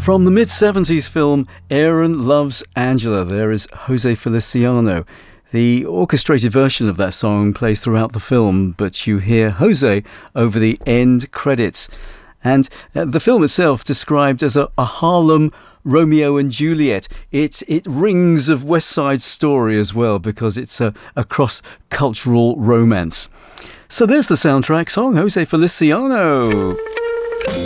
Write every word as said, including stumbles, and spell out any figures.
From the mid-seventies film Aaron Loves Angela, there is Jose Feliciano. The orchestrated version of that song plays throughout the film, but you hear Jose over the end credits. And uh, the film itself described as a, a Harlem Romeo and Juliet. It it rings of West Side Story as well, because it's a, a cross-cultural romance. So there's the soundtrack song, Jose Feliciano.